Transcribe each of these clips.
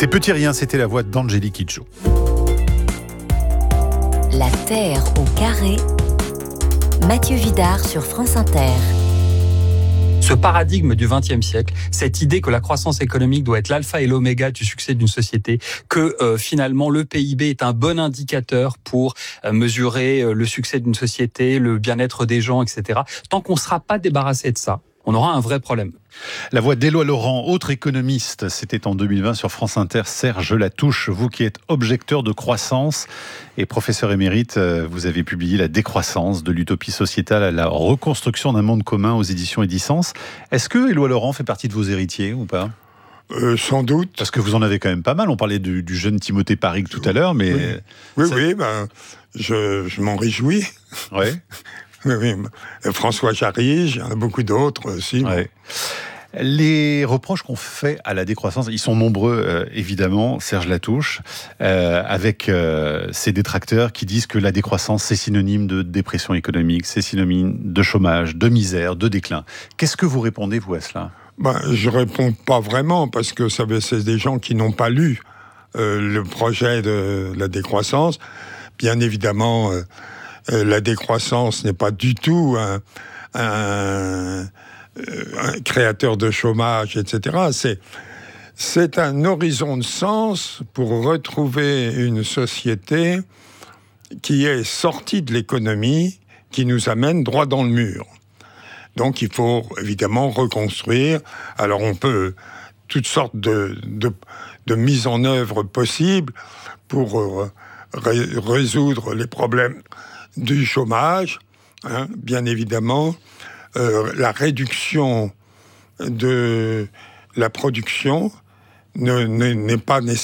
Ces petits riens, c'était la voix d'Angélique Kidjo. La Terre au carré, Mathieu Vidard sur France Inter. Ce paradigme du XXe siècle, cette idée que la croissance économique doit être l'alpha et l'oméga du succès d'une société, que finalement le PIB est un bon indicateur pour mesurer le succès d'une société, le bien-être des gens, etc. Tant qu'on ne sera pas débarrassé de ça, on aura un vrai problème. La voix d'Éloi Laurent, autre économiste, c'était en 2020 sur France Inter. Serge Latouche, vous qui êtes objecteur de croissance et professeur émérite, vous avez publié La décroissance, de l'utopie sociétale à la reconstruction d'un monde commun aux éditions Edicence. Est-ce que Éloi Laurent fait partie de vos héritiers ou pas ? Sans doute. Parce que vous en avez quand même pas mal. On parlait du jeune Timothée Parrigue tout à l'heure, mais... Oui, je m'en réjouis. Ouais. Oui. François Jarige, il y en a beaucoup d'autres aussi. Ouais. Les reproches qu'on fait à la décroissance, ils sont nombreux, évidemment, Serge Latouche, avec ces détracteurs qui disent que la décroissance, c'est synonyme de dépression économique, c'est synonyme de chômage, de misère, de déclin. Qu'est-ce que vous répondez, vous, à cela ? Je réponds pas vraiment, parce que c'est des gens qui n'ont pas lu le projet de la décroissance. Bien évidemment... la décroissance n'est pas du tout un créateur de chômage, etc. C'est un horizon de sens pour retrouver une société qui est sortie de l'économie, qui nous amène droit dans le mur. Donc il faut évidemment reconstruire. Alors on peut toutes sortes de mises en œuvre possibles pour résoudre les problèmes du chômage, bien évidemment, la réduction de la production ne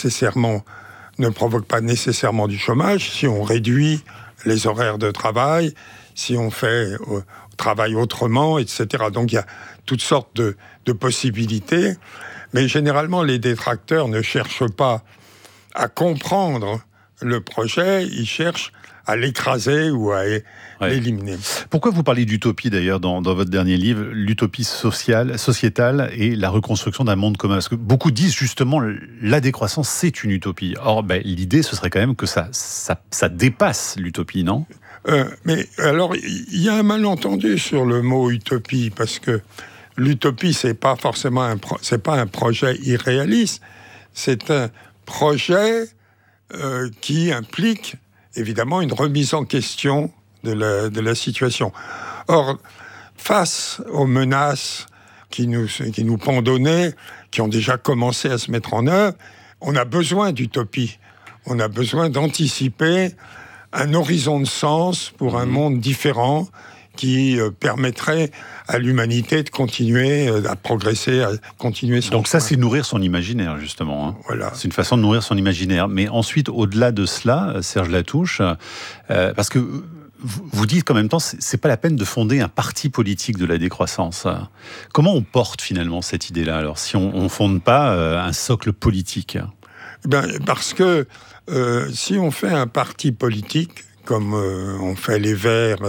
provoque pas nécessairement du chômage. Si on réduit les horaires de travail, si on fait travail autrement, etc. Donc il y a toutes sortes de possibilités, mais généralement les détracteurs ne cherchent pas à comprendre le projet, ils cherchent à l'écraser ou à l'éliminer. Pourquoi vous parlez d'utopie d'ailleurs dans votre dernier livre, l'utopie sociétale et la reconstruction d'un monde commun ? Parce que beaucoup disent justement la décroissance c'est une utopie. Or l'idée ce serait quand même que ça dépasse l'utopie, non ? Mais alors il y a un malentendu sur le mot utopie, parce que l'utopie c'est pas forcément c'est pas un projet irréaliste, c'est un projet qui implique évidemment une remise en question de la situation. Or, face aux menaces qui nous pendonnaient, qui ont déjà commencé à se mettre en œuvre, on a besoin d'utopie. On a besoin d'anticiper un horizon de sens pour un monde différent qui permettrait à l'humanité de continuer à progresser, à continuer son Donc ça, chemin. c'est nourrir son imaginaire, justement. Voilà. C'est une façon de nourrir son imaginaire. Mais ensuite, au-delà de cela, Serge Latouche, parce que vous dites qu'en même temps, c'est pas la peine de fonder un parti politique de la décroissance. Comment on porte finalement cette idée-là, alors, si on ne fonde pas un socle politique ? Parce que si on fait un parti politique, comme on fait les Verts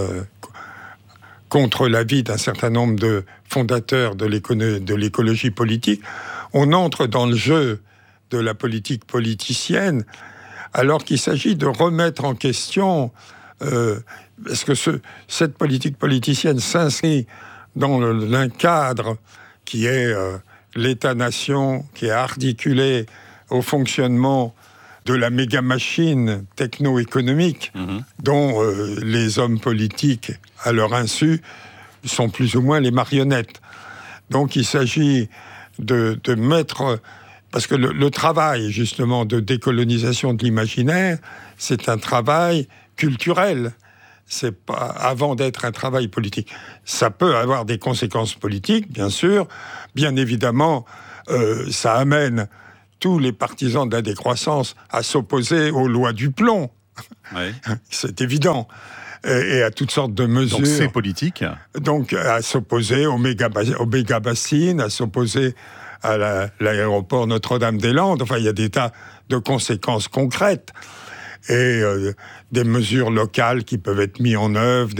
contre l'avis d'un certain nombre de fondateurs de l'écologie politique, on entre dans le jeu de la politique politicienne, alors qu'il s'agit de remettre en question, est-ce que cette politique politicienne s'inscrit dans un cadre qui est l'État-nation, qui est articulé au fonctionnement de la méga-machine techno-économique dont les hommes politiques, à leur insu, sont plus ou moins les marionnettes. Donc il s'agit de mettre... Parce que le travail, justement, de décolonisation de l'imaginaire, c'est un travail culturel. C'est pas avant d'être un travail politique. Ça peut avoir des conséquences politiques, bien sûr. Bien évidemment, ça amène tous les partisans de la décroissance à s'opposer aux lois du plomb. Ouais. C'est évident. Et à toutes sortes de mesures. Donc c'est politique. Donc à s'opposer aux méga-bassines, à s'opposer à l'aéroport Notre-Dame-des-Landes. Enfin, il y a des tas de conséquences concrètes. Et des mesures locales qui peuvent être mises en œuvre,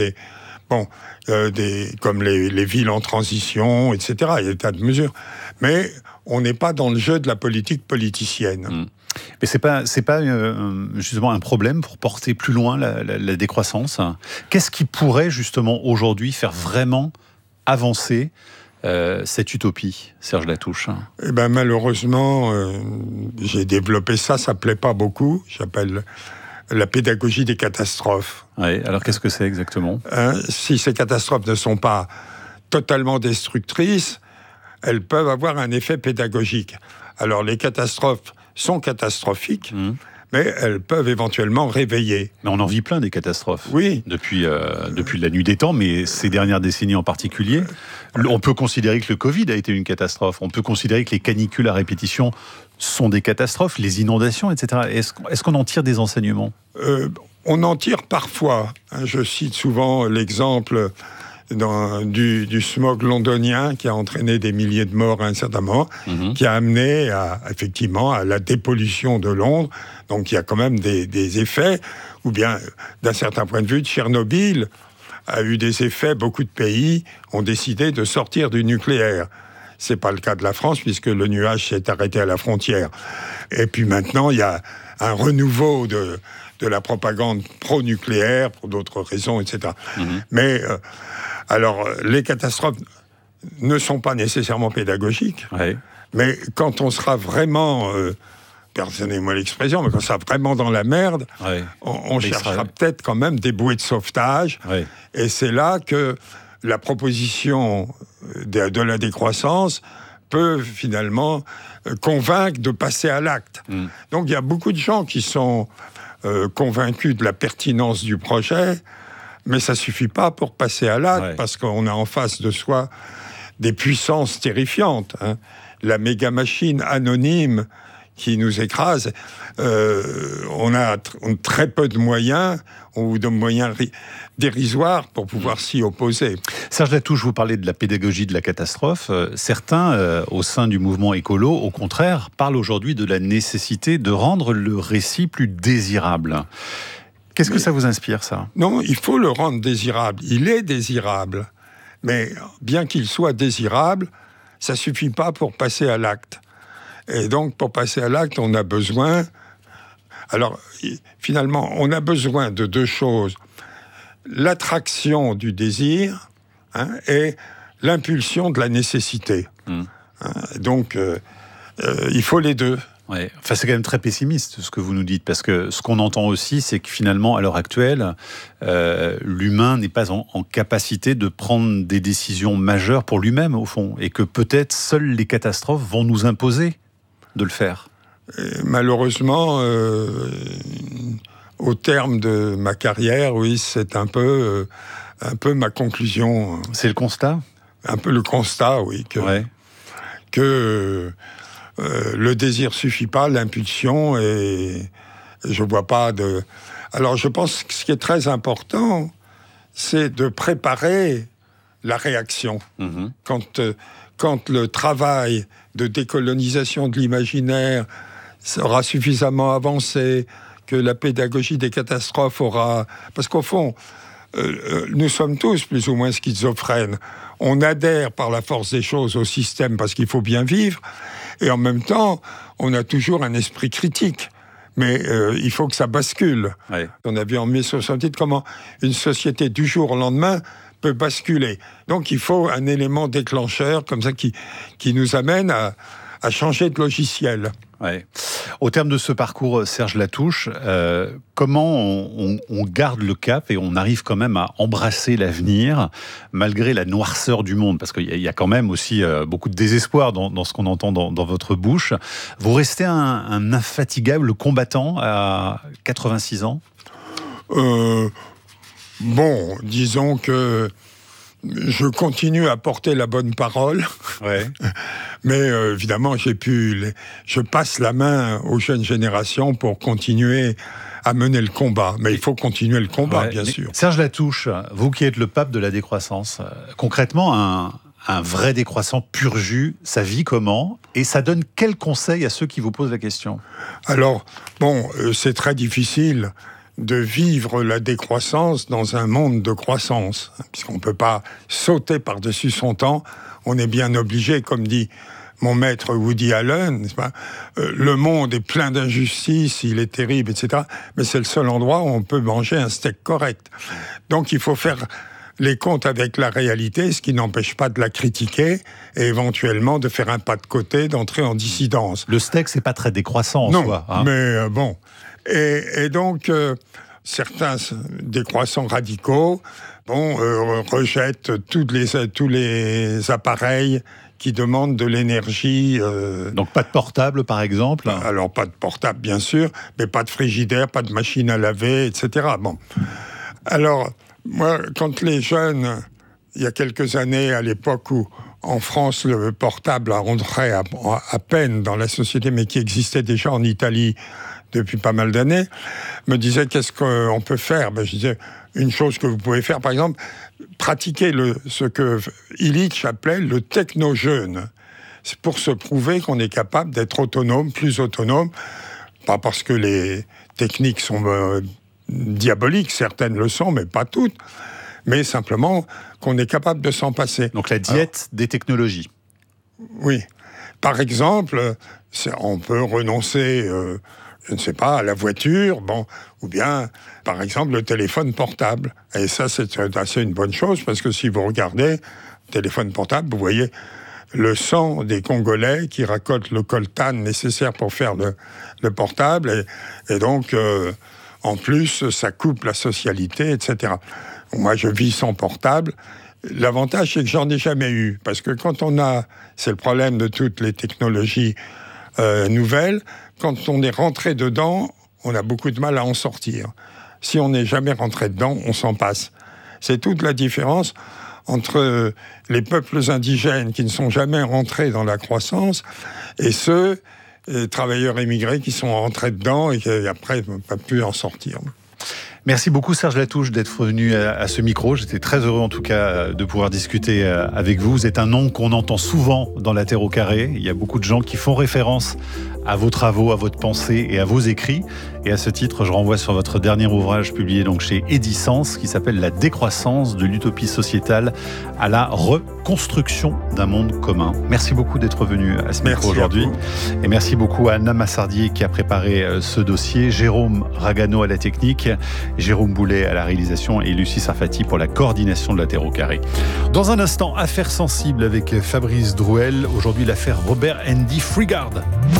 comme les villes en transition, etc. Il y a des tas de mesures. Mais on n'est pas dans le jeu de la politique politicienne. Mais c'est pas justement un problème pour porter plus loin la décroissance. Qu'est-ce qui pourrait justement aujourd'hui faire vraiment avancer cette utopie, Serge Latouche? Eh ben malheureusement, j'ai développé ça plaît pas beaucoup. J'appelle la pédagogie des catastrophes. Oui, alors qu'est-ce que c'est exactement? Si ces catastrophes ne sont pas totalement destructrices, elles peuvent avoir un effet pédagogique. Alors les catastrophes sont catastrophiques, mais elles peuvent éventuellement réveiller. Mais on en vit plein des catastrophes. Oui. Depuis la nuit des temps, mais ces dernières décennies en particulier. On peut considérer que le Covid a été une catastrophe. On peut considérer que les canicules à répétition sont des catastrophes, les inondations, etc. Est-ce qu'on en tire des enseignements? On en tire parfois. Je cite souvent l'exemple du smog londonien qui a entraîné des milliers de morts à un certain moment, qui a amené effectivement à la dépollution de Londres. Donc il y a quand même des effets, ou bien d'un certain point de vue, Tchernobyl a eu des effets. Beaucoup de pays ont décidé de sortir du nucléaire. C'est pas le cas de la France, puisque le nuage s'est arrêté à la frontière. Et puis maintenant, il y a un renouveau de la propagande pro-nucléaire, pour d'autres raisons, etc. Mais, alors, les catastrophes ne sont pas nécessairement pédagogiques, mais quand on sera vraiment, pardonnez-moi l'expression, mais quand on sera vraiment dans la merde, on cherchera peut-être quand même des bouées de sauvetage. Et c'est là que la proposition de la décroissance peut finalement convaincre de passer à l'acte. Donc il y a beaucoup de gens qui sont convaincus de la pertinence du projet, mais ça ne suffit pas pour passer à l'acte, parce qu'on a en face de soi des puissances terrifiantes. La méga-machine anonyme qui nous écrase. On a très peu de moyens, ou de moyens dérisoires pour pouvoir s'y opposer. Serge Latouche, vous parlez de la pédagogie de la catastrophe. Certains, au sein du mouvement écolo, au contraire, parlent aujourd'hui de la nécessité de rendre le récit plus désirable. Qu'est-ce que ça vous inspire, ça? Non, il faut le rendre désirable. Il est désirable. Mais bien qu'il soit désirable, ça ne suffit pas pour passer à l'acte. Et donc, pour passer à l'acte, on a besoin... Alors, finalement, on a besoin de deux choses. L'attraction du désir et l'impulsion de la nécessité. Donc, il faut les deux. Ouais. Enfin, c'est quand même très pessimiste ce que vous nous dites, parce que ce qu'on entend aussi, c'est que finalement, à l'heure actuelle, l'humain n'est pas en capacité de prendre des décisions majeures pour lui-même, au fond, et que peut-être seules les catastrophes vont nous imposer de le faire. Malheureusement, au terme de ma carrière, oui, c'est un peu ma conclusion. C'est le constat ? Un peu le constat, oui, que le désir suffit pas, l'impulsion, et je vois pas de... Alors je pense que ce qui est très important, c'est de préparer la réaction. Quand le travail de décolonisation de l'imaginaire sera suffisamment avancé, que la pédagogie des catastrophes aura... Parce qu'au fond, nous sommes tous plus ou moins schizophrènes. On adhère par la force des choses au système parce qu'il faut bien vivre, et en même temps, on a toujours un esprit critique. Mais il faut que ça bascule. On a vu en 1968 comment une société du jour au lendemain peut basculer. Donc il faut un élément déclencheur comme ça qui nous amène à changer de logiciel. Au terme de ce parcours, Serge Latouche, comment on garde le cap et on arrive quand même à embrasser l'avenir malgré la noirceur du monde? Parce qu'il y a quand même aussi beaucoup de désespoir dans ce qu'on entend dans votre bouche. Vous restez un infatigable combattant à 86 ans? Bon, disons que je continue à porter la bonne parole. Mais évidemment, je passe la main aux jeunes générations pour continuer à mener le combat. Mais il faut continuer le combat, bien sûr. Serge Latouche, vous qui êtes le pape de la décroissance, concrètement, un vrai décroissant pur jus, ça vit comment? Et ça donne quel conseil à ceux qui vous posent la question? Alors, bon, c'est très difficile de vivre la décroissance dans un monde de croissance, puisqu'on ne peut pas sauter par-dessus son temps. On est bien obligé, comme dit mon maître Woody Allen, n'est-ce pas ? Le monde est plein d'injustices, il est terrible, etc. Mais c'est le seul endroit où on peut manger un steak correct. Donc il faut faire les comptes avec la réalité, ce qui n'empêche pas de la critiquer et éventuellement de faire un pas de côté, d'entrer en dissidence. Le steak, c'est pas très décroissant en soi. Non, mais bon. Et donc, certains décroissants radicaux rejettent tous les appareils qui demandent de l'énergie. Donc pas de portable, par exemple ? Alors, pas de portable, bien sûr, mais pas de frigidaire, pas de machine à laver, etc. Bon. Alors, moi, quand les jeunes, il y a quelques années, à l'époque où, en France, le portable rentrait à peine dans la société, mais qui existait déjà en Italie depuis pas mal d'années, me disaient qu'est-ce qu'on peut faire. Je disais, une chose que vous pouvez faire, par exemple, pratiquer ce que Illich appelait le techno-jeûne. C'est pour se prouver qu'on est capable d'être autonome, plus autonome, pas parce que les techniques sont diaboliques, certaines le sont, mais pas toutes, mais simplement qu'on est capable de s'en passer. Donc la diète des technologies. Oui. Par exemple, on peut renoncer, je ne sais pas, à la voiture, ou bien, par exemple, le téléphone portable. Et ça, c'est assez une bonne chose, parce que si vous regardez le téléphone portable, vous voyez le sang des Congolais qui récoltent le coltan nécessaire pour faire le portable, et donc... en plus, ça coupe la socialité, etc. Moi, je vis sans portable. L'avantage, c'est que j'en ai jamais eu. Parce que c'est le problème de toutes les technologies nouvelles, quand on est rentré dedans, on a beaucoup de mal à en sortir. Si on n'est jamais rentré dedans, on s'en passe. C'est toute la différence entre les peuples indigènes qui ne sont jamais rentrés dans la croissance et ceux... les travailleurs émigrés qui sont rentrés dedans et qui après n'ont pas pu en sortir. Merci beaucoup Serge Latouche d'être venu à ce micro. J'étais très heureux en tout cas de pouvoir discuter avec vous. Vous êtes un nom qu'on entend souvent dans la Terre au carré. Il y a beaucoup de gens qui font référence à vos travaux, à votre pensée et à vos écrits. Et à ce titre, je renvoie sur votre dernier ouvrage publié donc chez Edisens qui s'appelle « La décroissance de l'utopie sociétale à la reconstruction d'un monde commun ». Merci beaucoup d'être venu à ce micro aujourd'hui. Et merci beaucoup à Anna Massardier qui a préparé ce dossier, Jérôme Ragano à la technique, Jérôme Boulet à la réalisation et Lucie Sarfati pour la coordination de la Terre au carré. Dans un instant, affaire sensible avec Fabrice Drouel. Aujourd'hui, l'affaire Robert Andy Frigard.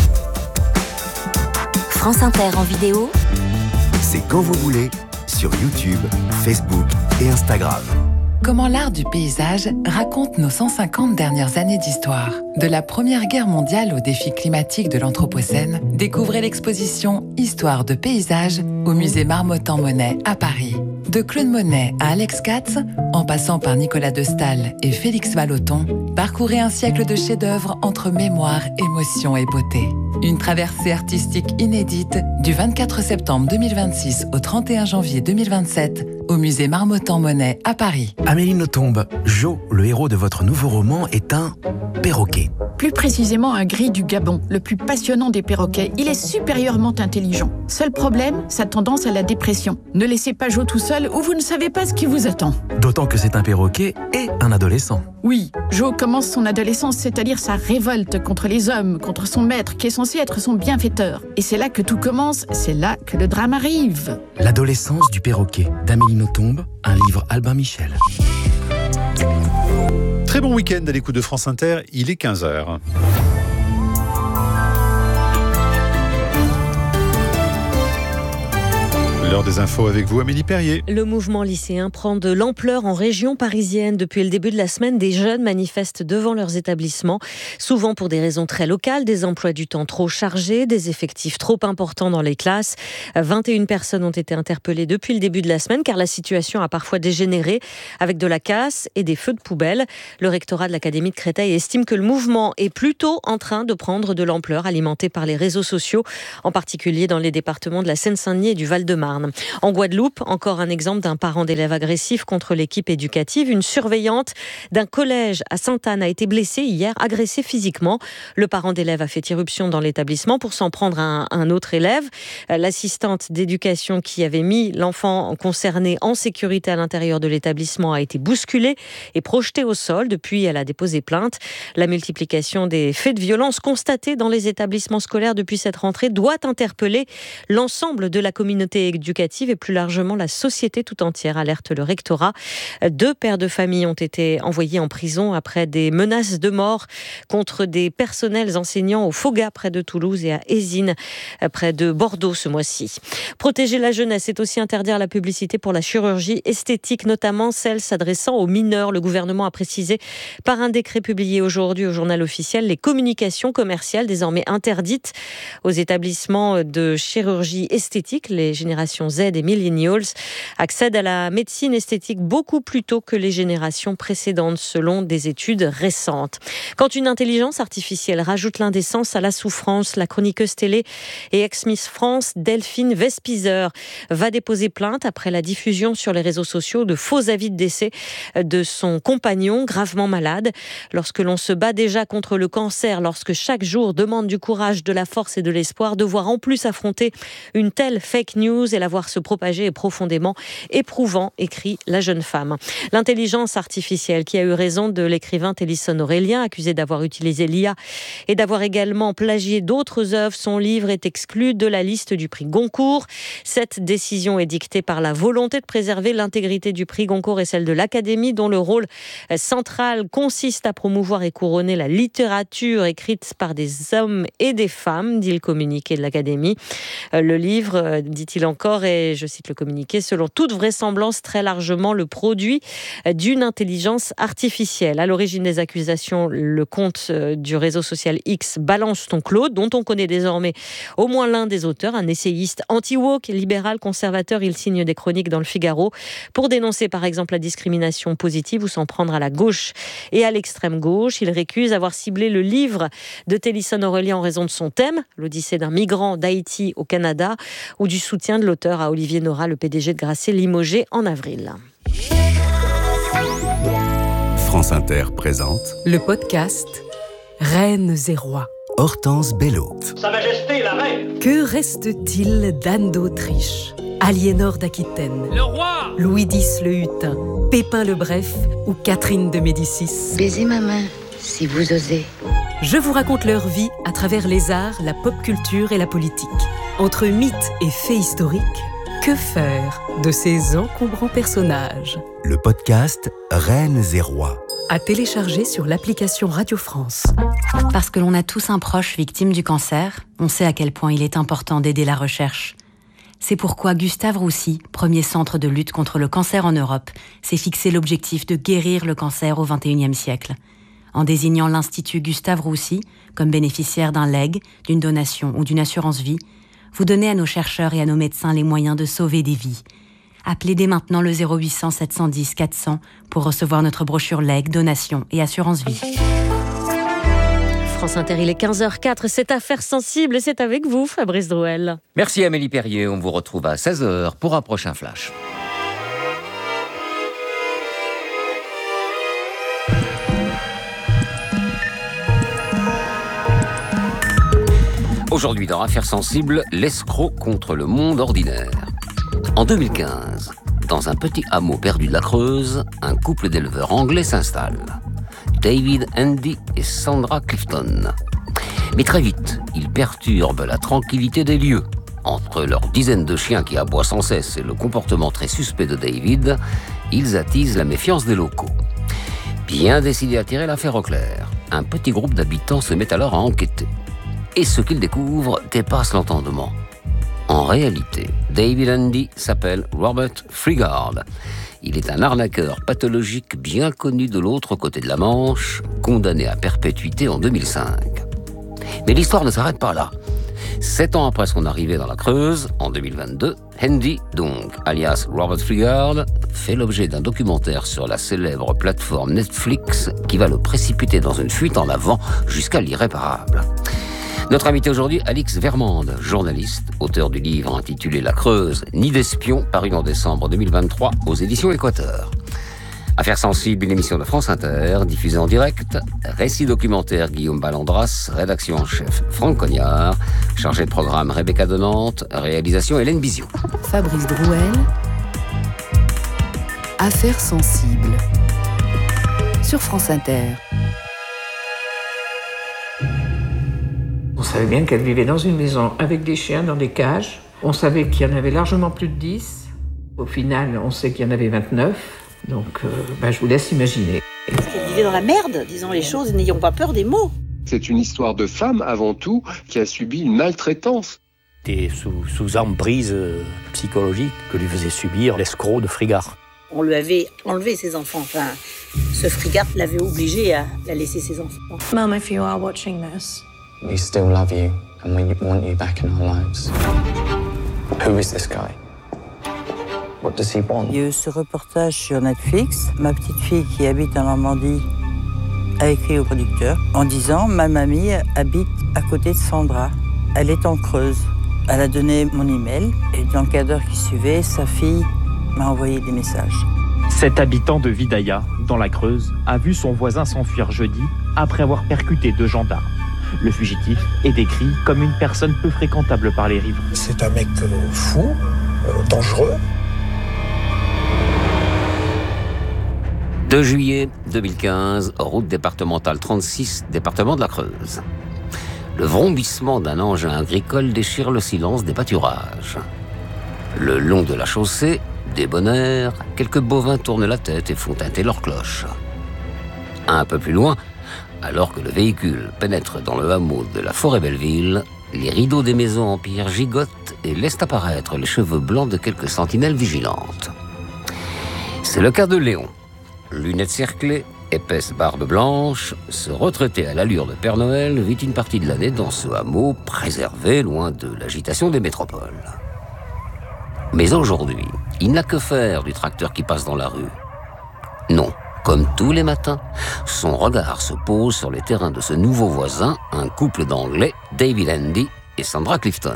France Inter en vidéo, c'est quand vous voulez, sur YouTube, Facebook et Instagram. Comment l'art du paysage raconte nos 150 dernières années d'histoire. De la Première Guerre mondiale aux défis climatiques de l'Anthropocène, découvrez l'exposition Histoire de paysage au musée Marmottan-Monet à Paris. De Claude Monet à Alex Katz, en passant par Nicolas de Staël et Félix Vallotton, parcourez un siècle de chefs-d'œuvre entre mémoire, émotion et beauté. Une traversée artistique inédite du 24 septembre 2026 au 31 janvier 2027 au musée Marmottan-Monet à Paris. Amélie Nothomb, Jo, le héros de votre nouveau roman, est un perroquet. Plus précisément un gris du Gabon, le plus passionnant des perroquets. Il est supérieurement intelligent. Seul problème, sa tendance à la dépression. Ne laissez pas Jo tout seul ou vous ne savez pas ce qui vous attend. D'autant que c'est un perroquet et un adolescent. Oui, Jo commence son adolescence, c'est-à-dire sa révolte contre les hommes, contre son maître qui est censé être son bienfaiteur. Et c'est là que tout commence, c'est là que le drame arrive. L'adolescence du perroquet, d'Amélie Nothomb, un livre Albin Michel. Très bon week-end à l'écoute de France Inter, il est 15h. L'heure des infos avec vous, Amélie Perrier. Le mouvement lycéen prend de l'ampleur en région parisienne. Depuis le début de la semaine, des jeunes manifestent devant leurs établissements, souvent pour des raisons très locales, des emplois du temps trop chargés, des effectifs trop importants dans les classes. 21 personnes ont été interpellées depuis le début de la semaine, car la situation a parfois dégénéré avec de la casse et des feux de poubelle. Le rectorat de l'Académie de Créteil estime que le mouvement est plutôt en train de prendre de l'ampleur, alimenté par les réseaux sociaux, en particulier dans les départements de la Seine-Saint-Denis et du Val-de-Marne. En Guadeloupe, encore un exemple d'un parent d'élève agressif contre l'équipe éducative. Une surveillante d'un collège à Sainte-Anne a été blessée hier, agressée physiquement. Le parent d'élève a fait irruption dans l'établissement pour s'en prendre à un autre élève. L'assistante d'éducation qui avait mis l'enfant concerné en sécurité à l'intérieur de l'établissement a été bousculée et projetée au sol. Depuis, elle a déposé plainte. La multiplication des faits de violence constatés dans les établissements scolaires depuis cette rentrée doit interpeller l'ensemble de la communauté éducative et plus largement la société tout entière, alerte le rectorat. 2 pères de famille ont été envoyés en prison après des menaces de mort contre des personnels enseignants au Foga près de Toulouse et à Ésine près de Bordeaux ce mois-ci. Protéger la jeunesse, c'est aussi interdire la publicité pour la chirurgie esthétique, notamment celle s'adressant aux mineurs. Le gouvernement a précisé par un décret publié aujourd'hui au journal officiel les communications commerciales désormais interdites aux établissements de chirurgie esthétique. Les générations Z et millennials accèdent à la médecine esthétique beaucoup plus tôt que les générations précédentes, selon des études récentes. Quand une intelligence artificielle rajoute l'indécence à la souffrance, la chroniqueuse télé et ex-Miss France, Delphine Vespizer, va déposer plainte après la diffusion sur les réseaux sociaux de faux avis de décès de son compagnon gravement malade. Lorsque l'on se bat déjà contre le cancer, lorsque chaque jour demande du courage, de la force et de l'espoir, devoir en plus affronter une telle fake news et la voir se propager est profondément éprouvant, écrit la jeune femme. L'intelligence artificielle qui a eu raison de l'écrivain Télisson Aurélien, accusé d'avoir utilisé l'IA et d'avoir également plagié d'autres œuvres. Son livre est exclu de la liste du prix Goncourt. Cette décision est dictée par la volonté de préserver l'intégrité du prix Goncourt et celle de l'Académie, dont le rôle central consiste à promouvoir et couronner la littérature écrite par des hommes et des femmes, dit le communiqué de l'Académie. Le livre, dit-il encore, et je cite le communiqué, selon toute vraisemblance très largement le produit d'une intelligence artificielle. À l'origine des accusations, le compte du réseau social X Balance ton Claude, dont on connaît désormais au moins l'un des auteurs, un essayiste anti-woke, libéral, conservateur. Il signe des chroniques dans le Figaro pour dénoncer par exemple la discrimination positive ou s'en prendre à la gauche et à l'extrême gauche. Il récuse avoir ciblé le livre de Télisson Aurélien en raison de son thème, l'Odyssée d'un migrant d'Haïti au Canada, ou du soutien de l'auteur à Olivier Nora, le PDG de Grasset, limogé en avril. France Inter présente le podcast Reines et rois. Hortense Bello. Sa Majesté la Reine. Que reste-t-il d'Anne d'Autriche, Aliénor d'Aquitaine, Le roi. Louis X le Hutin, Pépin le Bref ou Catherine de Médicis? Baisez ma main, si vous osez. Je vous raconte leur vie à travers les arts, la pop culture et la politique. Entre mythes et faits historiques, que faire de ces encombrants personnages? Le podcast Reines et rois. À télécharger sur l'application Radio France. Parce que l'on a tous un proche victime du cancer, on sait à quel point il est important d'aider la recherche. C'est pourquoi Gustave Roussy, premier centre de lutte contre le cancer en Europe, s'est fixé l'objectif de guérir le cancer au XXIe siècle. En désignant l'Institut Gustave Roussy comme bénéficiaire d'un legs, d'une donation ou d'une assurance vie, vous donnez à nos chercheurs et à nos médecins les moyens de sauver des vies. Appelez dès maintenant le 0800 710 400 pour recevoir notre brochure legs, donation et assurance vie. France Inter, il est 15h04, c'est Affaires sensibles et c'est avec vous, Fabrice Drouel. Merci Amélie Perrier, on vous retrouve à 16h pour un prochain flash. Aujourd'hui dans Affaires sensibles, l'escroc contre le monde ordinaire. En 2015, dans un petit hameau perdu de la Creuse, un couple d'éleveurs anglais s'installe. David Andy et Sandra Clifton. Mais très vite, ils perturbent la tranquillité des lieux. Entre leurs dizaines de chiens qui aboient sans cesse et le comportement très suspect de David, ils attisent la méfiance des locaux. Bien décidés à tirer l'affaire au clair, un petit groupe d'habitants se met alors à enquêter. Et ce qu'ils découvrent dépasse l'entendement. En réalité, David Andy s'appelle Robert Freegard. Il est un arnaqueur pathologique bien connu de l'autre côté de la Manche, condamné à perpétuité en 2005. Mais l'histoire ne s'arrête pas là. 7 ans après son arrivée dans la Creuse, en 2022, Andy, donc alias Robert Freegard, fait l'objet d'un documentaire sur la célèbre plateforme Netflix qui va le précipiter dans une fuite en avant jusqu'à l'irréparable. Notre invité aujourd'hui, Alix Vermande, journaliste, auteur du livre intitulé La Creuse, Nid d'espions, paru en décembre 2023 aux éditions Équateur. Affaires sensibles, une émission de France Inter, diffusée en direct. Récit documentaire, Guillaume Ballandras. Rédaction en chef, Franck Cognard. Chargé de programme, Rebecca de Nantes. Réalisation, Hélène Biziou. Fabrice Drouel. Affaires sensibles. Sur France Inter. On savait bien qu'elle vivait dans une maison avec des chiens dans des cages. On savait qu'il y en avait largement plus de 10. Au final, on sait qu'il y en avait 29. Donc, je vous laisse imaginer. Parce qu'elle vivait dans la merde, disons les choses, n'ayons pas peur des mots. C'est une histoire de femme, avant tout, qui a subi une maltraitance. T'es sous emprise psychologique que lui faisait subir l'escroc de Frigard. On lui avait enlevé ses enfants. Enfin, ce Frigard l'avait obligé à laisser ses enfants. Mum, if you are watching this, we still love you and we want you back in our lives. Who is this guy? What does he want? Il y a eu ce reportage sur Netflix. Ma petite fille qui habite en Normandie a écrit au producteur en disant « Ma mamie habite à côté de Sandra. Elle est en Creuse. » Elle a donné mon email et dans le quart d'heure qui suivait, sa fille m'a envoyé des messages. Cet habitant de Vidaïa, dans la Creuse, a vu son voisin s'enfuir jeudi après avoir percuté 2 gendarmes. Le fugitif est décrit comme une personne peu fréquentable par les riverains. C'est un mec fou, dangereux. 2 juillet 2015, route départementale 36, département de la Creuse. Le vrombissement d'un engin agricole déchire le silence des pâturages. Le long de la chaussée, débonnaire, quelques bovins tournent la tête et font tinter leurs cloches. Un peu plus loin, alors que le véhicule pénètre dans le hameau de la Forêt-Belleville, les rideaux des maisons en pierre gigotent et laissent apparaître les cheveux blancs de quelques sentinelles vigilantes. C'est le cas de Léon. Lunettes cerclées, épaisse barbe blanche, ce retraité à l'allure de Père Noël vit une partie de l'année dans ce hameau préservé loin de l'agitation des métropoles. Mais aujourd'hui, il n'a que faire du tracteur qui passe dans la rue. Non, comme tous les matins, son regard se pose sur les terrains de ce nouveau voisin, un couple d'Anglais, David Andy et Sandra Clifton.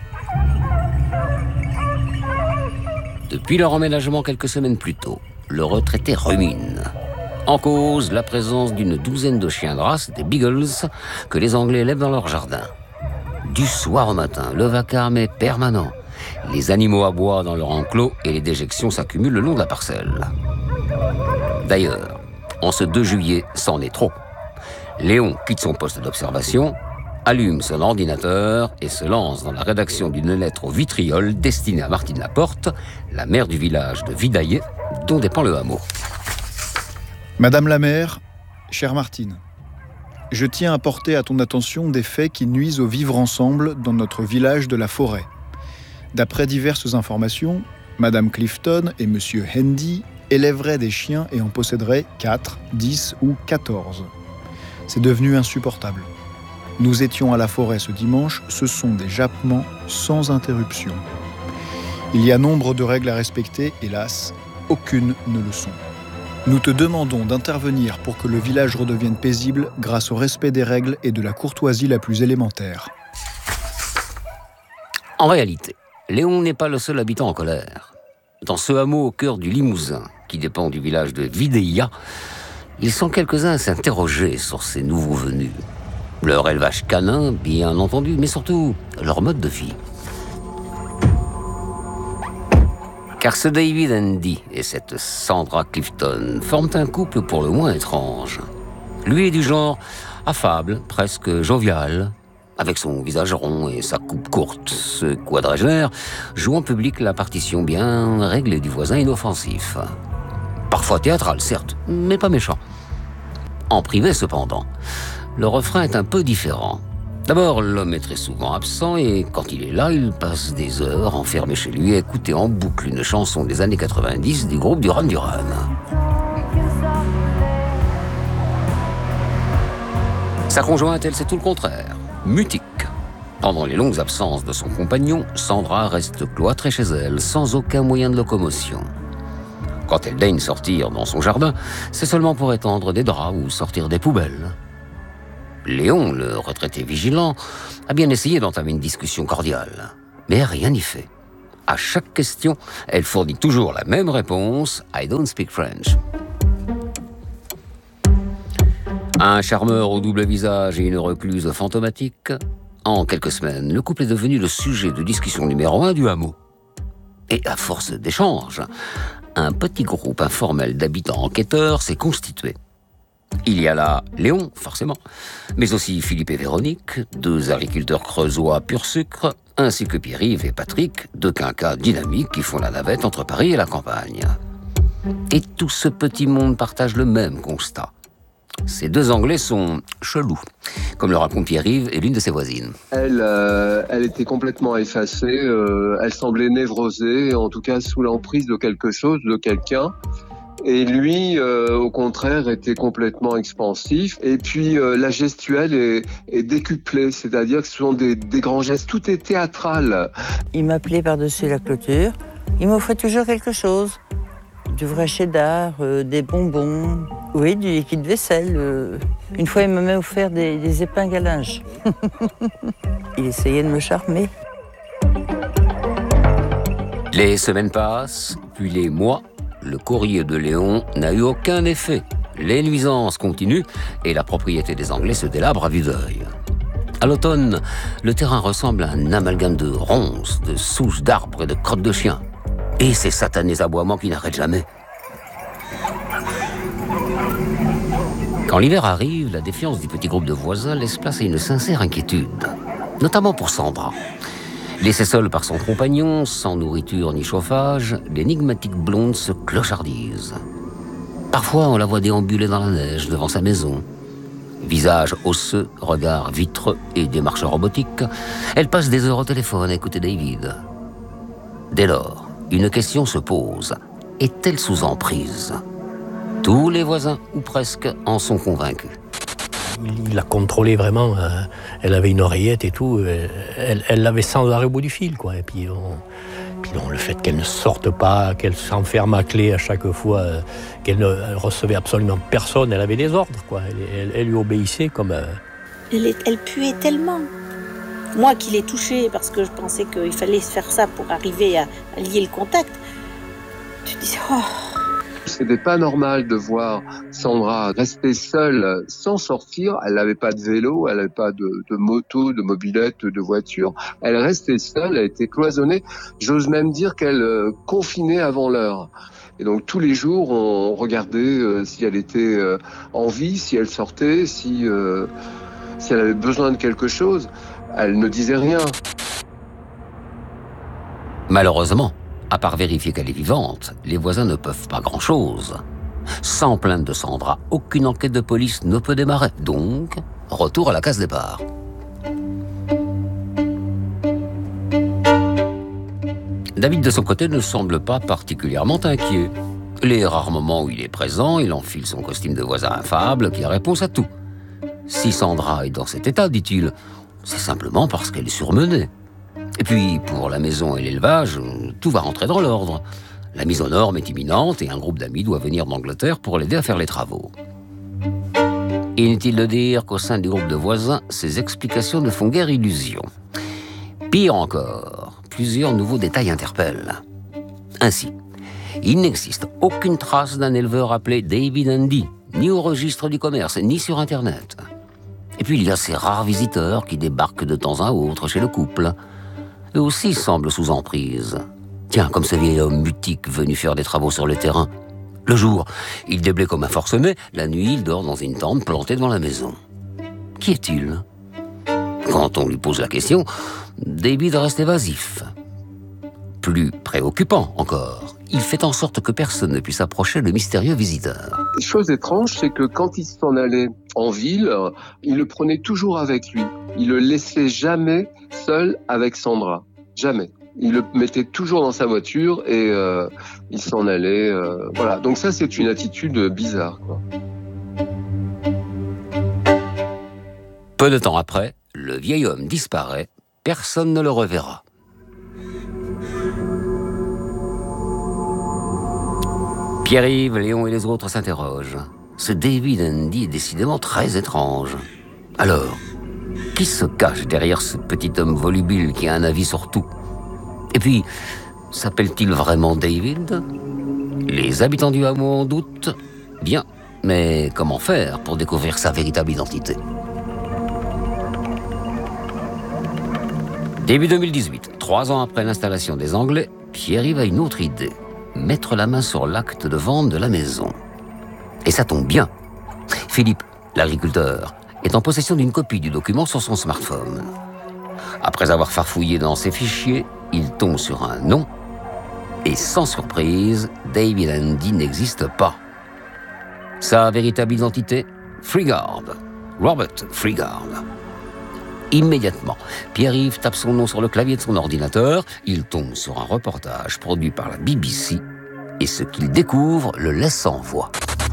Depuis leur emménagement quelques semaines plus tôt, le retraité rumine. En cause, la présence d'une douzaine de chiens de race, des Beagles, que les Anglais élèvent dans leur jardin. Du soir au matin, le vacarme est permanent. Les animaux aboient dans leur enclos et les déjections s'accumulent le long de la parcelle. D'ailleurs, en ce 2 juillet, c'en est trop. Léon quitte son poste d'observation, allume son ordinateur et se lance dans la rédaction d'une lettre au vitriol destinée à Martine Laporte, la maire du village de Vidaillé, dont dépend le hameau. Madame la maire, chère Martine, je tiens à porter à ton attention des faits qui nuisent au vivre ensemble dans notre village de la Forêt. D'après diverses informations, Madame Clifton et Monsieur Handy élèveraient des chiens et en posséderaient 4, 10 ou 14. C'est devenu insupportable. Nous étions à la forêt ce dimanche, ce sont des jappements sans interruption. Il y a nombre de règles à respecter, hélas, aucune ne le sont. Nous te demandons d'intervenir pour que le village redevienne paisible grâce au respect des règles et de la courtoisie la plus élémentaire. En réalité, Léon n'est pas le seul habitant en colère. Dans ce hameau au cœur du Limousin, qui dépend du village de Vidaïa, ils sont quelques-uns à s'interroger sur ces nouveaux venus. Leur élevage canin, bien entendu, mais surtout leur mode de vie. Car ce David Andy et cette Sandra Clifton forment un couple pour le moins étrange. Lui est du genre affable, presque jovial, avec son visage rond et sa coupe courte. Ce quadragénaire joue en public la partition bien réglée du voisin inoffensif. Parfois théâtral, certes, mais pas méchant. En privé, cependant, le refrain est un peu différent. D'abord, l'homme est très souvent absent et quand il est là, il passe des heures enfermé chez lui à écouter en boucle une chanson des années 90 du groupe Duran Duran. Sa conjointe, elle, c'est tout le contraire, mutique. Pendant les longues absences de son compagnon, Sandra reste cloîtrée chez elle, sans aucun moyen de locomotion. Quand elle daigne sortir dans son jardin, c'est seulement pour étendre des draps ou sortir des poubelles. Léon, le retraité vigilant, a bien essayé d'entamer une discussion cordiale. Mais rien n'y fait. À chaque question, elle fournit toujours la même réponse « I don't speak French ». Un charmeur au double visage et une recluse fantomatique. En quelques semaines, le couple est devenu le sujet de discussion numéro 1 du hameau. Et à force d'échanges, un petit groupe informel d'habitants enquêteurs s'est constitué. Il y a là Léon, forcément, mais aussi Philippe et Véronique, 2 agriculteurs creusois pur sucre, ainsi que Pierre-Yves et Patrick, 2 quinquas dynamiques qui font la navette entre Paris et la campagne. Et tout ce petit monde partage le même constat. Ces 2 Anglais sont chelous, comme le raconte Pierre-Yves et l'une de ses voisines. Elle était complètement effacée, elle semblait névrosée, en tout cas sous l'emprise de quelque chose, de quelqu'un. Et lui, au contraire, était complètement expansif. Et puis, la gestuelle est décuplée, c'est-à-dire que ce sont des grands gestes. Tout est théâtral. Il m'appelait par-dessus la clôture. Il m'offrait toujours quelque chose. Du vrai cheddar, des bonbons, oui, du liquide vaisselle. Une fois, il m'a même offert des épingles à linge. Il essayait de me charmer. Les semaines passent, puis les mois. Le courrier de Léon n'a eu aucun effet. Les nuisances continuent et la propriété des Anglais se délabre à vue d'œil. À l'automne, le terrain ressemble à un amalgame de ronces, de souches d'arbres et de crottes de chiens. Et ces satanés aboiements qui n'arrêtent jamais. Quand l'hiver arrive, la défiance du petit groupe de voisins laisse place à une sincère inquiétude, notamment pour Sandra. Laissée seule par son compagnon, sans nourriture ni chauffage, l'énigmatique blonde se clochardise. Parfois, on la voit déambuler dans la neige devant sa maison. Visage osseux, regard vitreux et démarche robotique, elle passe des heures au téléphone à écouter David. Dès lors, une question se pose. Est-elle sous emprise ? Tous les voisins, ou presque, en sont convaincus. Il la contrôlait vraiment. Elle avait une oreillette et tout. Elle l'avait sans arrêt au bout du fil, quoi. Et puis le fait qu'elle ne sorte pas, qu'elle s'enferme à clé à chaque fois, qu'elle ne recevait absolument personne, elle avait des ordres, quoi. Elle lui obéissait comme... Elle puait tellement. Moi qui l'ai touchée parce que je pensais qu'il fallait faire ça pour arriver à lier le contact, tu dis oh. C'était pas normal de voir Sandra rester seule sans sortir. Elle n'avait pas de vélo, elle n'avait pas de moto, de mobilette, de voiture. Elle restait seule, elle était cloisonnée. J'ose même dire qu'elle confinait avant l'heure. Et donc tous les jours, on regardait si elle était en vie, si elle sortait, si elle avait besoin de quelque chose. Elle ne disait rien. Malheureusement, à part vérifier qu'elle est vivante, les voisins ne peuvent pas grand-chose. Sans plainte de Sandra, aucune enquête de police ne peut démarrer. Donc, retour à la case départ. David, de son côté, ne semble pas particulièrement inquiet. Les rares moments où il est présent, il enfile son costume de voisin affable qui répond à tout. Si Sandra est dans cet état, dit-il, c'est simplement parce qu'elle est surmenée. Et puis, pour la maison et l'élevage, tout va rentrer dans l'ordre. La mise aux normes est imminente et un groupe d'amis doit venir d'Angleterre pour l'aider à faire les travaux. Inutile de dire qu'au sein du groupe de voisins, ces explications ne font guère illusion. Pire encore, plusieurs nouveaux détails interpellent. Ainsi, il n'existe aucune trace d'un éleveur appelé David Andy, ni au registre du commerce, ni sur Internet. Et puis il y a ces rares visiteurs qui débarquent de temps à autre chez le couple. Eux aussi semblent sous emprise. Tiens, comme ce vieil homme mutique venu faire des travaux sur le terrain. Le jour, il déblaye comme un forcené. La nuit, il dort dans une tente plantée devant la maison. Qui est-il ? Quand on lui pose la question, David reste évasif. Plus préoccupant encore, il fait en sorte que personne ne puisse approcher le mystérieux visiteur. Chose étrange, c'est que quand il s'en allait en ville, il le prenait toujours avec lui. Il le laissait jamais seul avec Sandra. Jamais. Il le mettait toujours dans sa voiture et il s'en allait. Voilà. Donc ça, c'est une attitude bizarre, quoi. Peu de temps après, le vieil homme disparaît. Personne ne le reverra. Pierre-Yves, Léon et les autres s'interrogent. Ce David Andy est décidément très étrange. Alors, qui se cache derrière ce petit homme volubile qui a un avis sur tout? Et puis, s'appelle-t-il vraiment David? Les habitants du hameau en doutent? Bien, mais comment faire pour découvrir sa véritable identité? Début 2018, 3 ans après l'installation des Anglais, Pierre-Yves a une autre idée. Mettre la main sur l'acte de vente de la maison. Et ça tombe bien. Philippe, l'agriculteur, est en possession d'une copie du document sur son smartphone. Après avoir farfouillé dans ses fichiers, il tombe sur un nom. Et sans surprise, David Andy n'existe pas. Sa véritable identité? Freegard. Robert Freegard. Immédiatement, Pierre-Yves tape son nom sur le clavier de son ordinateur, il tombe sur un reportage produit par la BBC et ce qu'il découvre le laisse sans voix.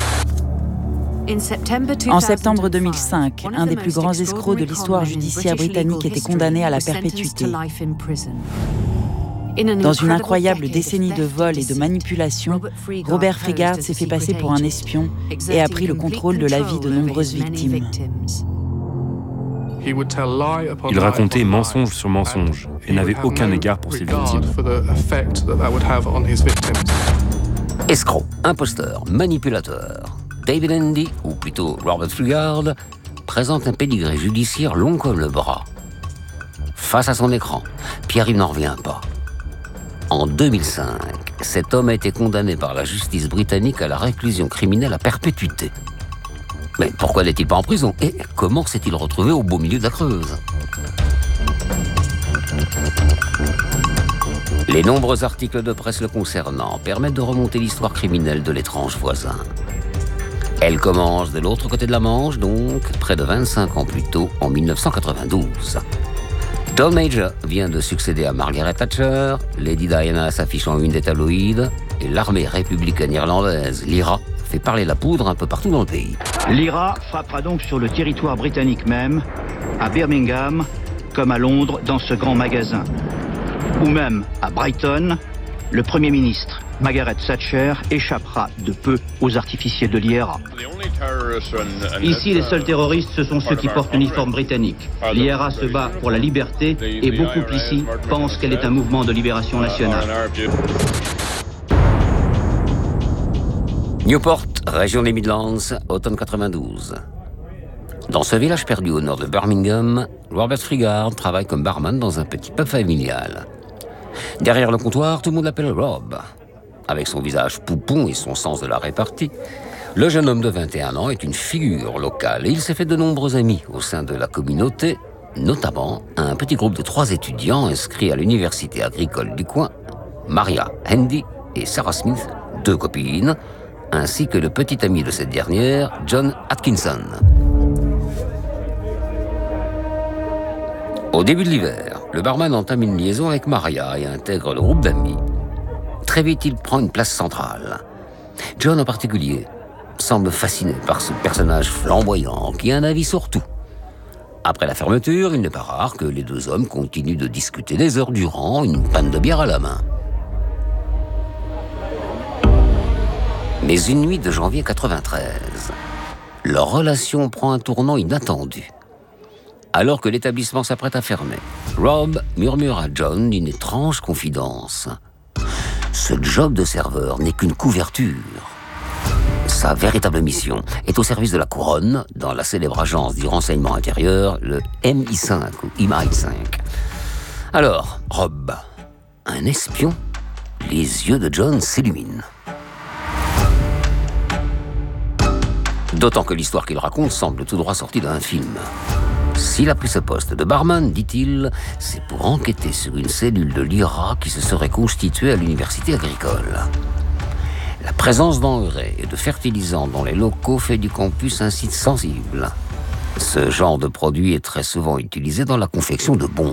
En septembre 2005, un des plus grands escrocs de l'histoire judiciaire britannique était condamné à la perpétuité. Dans une incroyable décennie de vols et de manipulations, Robert Freegard s'est fait passer pour un espion et a pris le contrôle de la vie de nombreuses victimes. Il racontait mensonge sur mensonge et n'avait aucun égard pour ses victimes. Escroc, imposteur, manipulateur. David Andy, ou plutôt Robert Freegard, présente un pédigré judiciaire long comme le bras. Face à son écran, Pierre-Yves n'en revient pas. En 2005, cet homme a été condamné par la justice britannique à la réclusion criminelle à perpétuité. Mais pourquoi n'est-il pas en prison? Et comment s'est-il retrouvé au beau milieu de la Creuse? Les nombreux articles de presse le concernant permettent de remonter l'histoire criminelle de l'étrange voisin. Elle commence de l'autre côté de la Manche, donc près de 25 ans plus tôt, en 1992. John Major vient de succéder à Margaret Thatcher, Lady Diana s'affiche en une des tabloïds, et l'armée républicaine irlandaise, l'IRA, fait parler la poudre un peu partout dans le pays. L'IRA frappera donc sur le territoire britannique même, à Birmingham, comme à Londres dans ce grand magasin. Ou même à Brighton, le Premier ministre, Margaret Thatcher, échappera de peu aux artificiers de l'IRA. Ici, les seuls terroristes, ce sont ceux qui portent l'uniforme britannique. L'IRA se bat pour la liberté et beaucoup ici pensent qu'elle est un mouvement de libération nationale. Newport, région des Midlands, automne 92. Dans ce village perdu au nord de Birmingham, Robert Freegard travaille comme barman dans un petit pub familial. Derrière le comptoir, tout le monde l'appelle Rob. Avec son visage poupon et son sens de la répartie, le jeune homme de 21 ans est une figure locale et il s'est fait de nombreux amis au sein de la communauté, notamment un petit groupe de 3 étudiants inscrits à l'université agricole du coin, Maria Handy et Sarah Smith, 2 copines, ainsi que le petit ami de cette dernière, John Atkinson. Au début de l'hiver, le barman entame une liaison avec Maria et intègre le groupe d'amis. Très vite, il prend une place centrale. John en particulier semble fasciné par ce personnage flamboyant qui a un avis sur tout. Après la fermeture, il n'est pas rare que les 2 hommes continuent de discuter des heures durant, une panne de bière à la main. Mais une nuit de janvier 93, leur relation prend un tournant inattendu. Alors que l'établissement s'apprête à fermer, Rob murmure à John une étrange confidence. Ce job de serveur n'est qu'une couverture. Sa véritable mission est au service de la couronne dans la célèbre agence du renseignement intérieur, le MI5 ou MI5. Alors, Rob, un espion? Les yeux de John s'illuminent. D'autant que l'histoire qu'il raconte semble tout droit sortie d'un film. S'il a pris ce poste de barman, dit-il, c'est pour enquêter sur une cellule de l'IRA qui se serait constituée à l'université agricole. La présence d'engrais et de fertilisants dans les locaux fait du campus un site sensible. Ce genre de produit est très souvent utilisé dans la confection de bombes.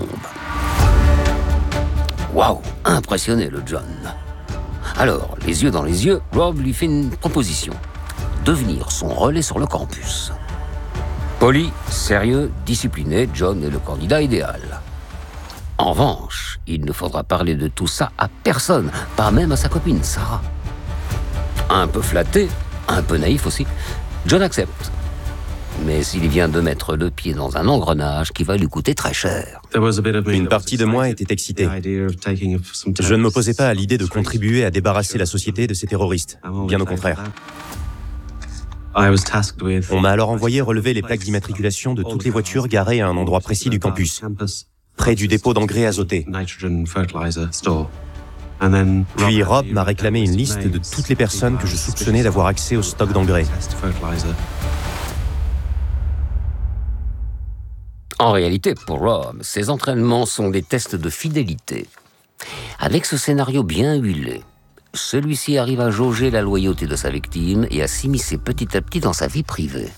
Waouh, impressionné le John. Alors, les yeux dans les yeux, Rob lui fait une proposition. Devenir son relais sur le campus. Poli, sérieux, discipliné, John est le candidat idéal. En revanche, il ne faudra parler de tout ça à personne, pas même à sa copine Sarah. Un peu flatté, un peu naïf aussi, John accepte. Mais il vient de mettre le pied dans un engrenage qui va lui coûter très cher. Une partie de moi était excitée. Je ne m'opposais pas à l'idée de contribuer à débarrasser la société de ces terroristes. Bien au contraire. On m'a alors envoyé relever les plaques d'immatriculation de toutes les voitures garées à un endroit précis du campus, près du dépôt d'engrais azoté. Puis Rob m'a réclamé une liste de toutes les personnes que je soupçonnais d'avoir accès au stock d'engrais. En réalité, pour Rob, ces entraînements sont des tests de fidélité. Avec ce scénario bien huilé, celui-ci arrive à jauger la loyauté de sa victime et à s'immiscer petit à petit dans sa vie privée.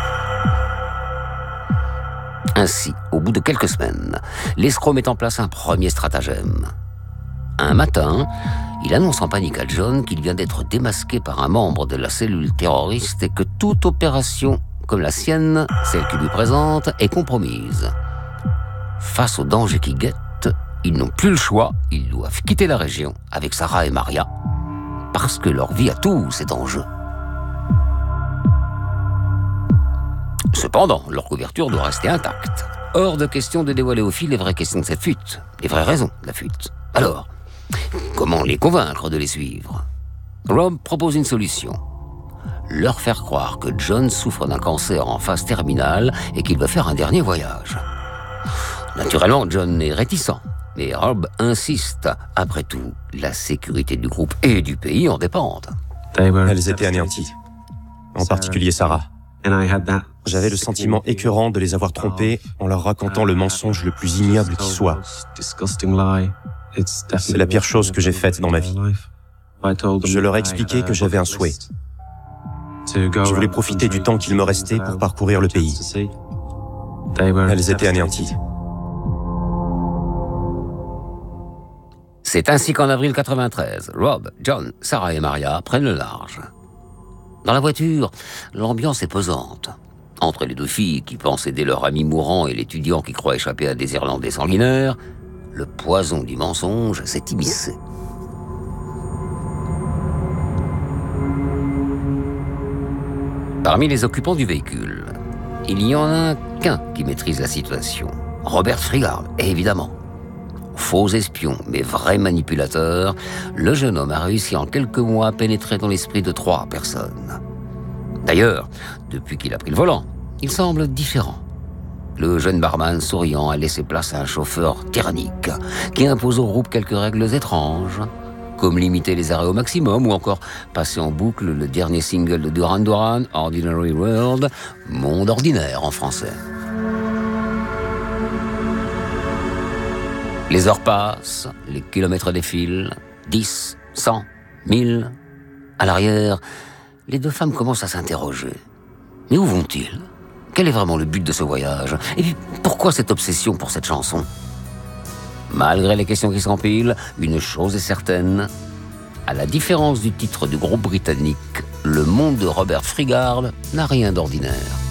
Ainsi, au bout de quelques semaines, l'escroc met en place un premier stratagème. Un matin, il annonce en panique à John qu'il vient d'être démasqué par un membre de la cellule terroriste et que toute opération comme la sienne, celle qu'il lui présente, est compromise. Face au danger qui guette, ils n'ont plus le choix, ils doivent quitter la région avec Sarah et Maria, parce que leur vie à tous est en jeu. Cependant, leur couverture doit rester intacte. Hors de question de dévoiler aux filles les vraies questions de cette fuite, les vraies raisons de la fuite. Alors, comment les convaincre de les suivre? Rob propose une solution. Leur faire croire que John souffre d'un cancer en phase terminale et qu'il va faire un dernier voyage. Naturellement, John est réticent, mais Rob insiste. Après tout, la sécurité du groupe et du pays en dépendent. Elles étaient anéanties, en particulier Sarah. J'avais le sentiment écœurant de les avoir trompées en leur racontant le mensonge le plus ignoble qui soit. C'est la pire chose que j'ai faite dans ma vie. Je leur ai expliqué que j'avais un souhait. Je voulais profiter du temps qu'il me restait pour parcourir le pays. Elles étaient anéanties. C'est ainsi qu'en avril 93, Rob, John, Sarah et Maria prennent le large. Dans la voiture, l'ambiance est pesante. Entre les deux filles qui pensent aider leur ami mourant et l'étudiant qui croit échapper à des Irlandais sanguinaires, le poison du mensonge s'est immiscé. Parmi les occupants du véhicule, il y en a qu'un qui maîtrise la situation. Robert Frigard, évidemment. Faux espion, mais vrai manipulateur, le jeune homme a réussi en quelques mois à pénétrer dans l'esprit de 3 personnes. D'ailleurs, depuis qu'il a pris le volant, il semble différent. Le jeune barman souriant a laissé place à un chauffeur tyrannique qui impose au groupe quelques règles étranges, comme limiter les arrêts au maximum ou encore passer en boucle le dernier single de Duran Duran, Ordinary World, Monde ordinaire en français. Les heures passent, les kilomètres défilent, 10, 100, 1000. À l'arrière, les deux femmes commencent à s'interroger. Mais où vont-ils? Quel est vraiment le but de ce voyage? Et puis, pourquoi cette obsession pour cette chanson? Malgré les questions qui s'empilent, une chose est certaine. À la différence du titre du groupe britannique, le monde de Robert Frigard n'a rien d'ordinaire.